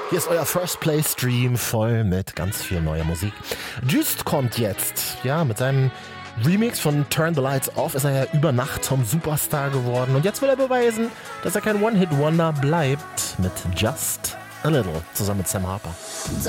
Hier ist euer First Play Stream voll mit ganz viel neuer Musik. Just kommt jetzt, ja, mit seinem Remix von Turn the Lights Off ist er ja über Nacht zum Superstar geworden. Und jetzt will er beweisen, dass er kein One-Hit-Wonder bleibt mit Just a Little zusammen mit Sam Harper.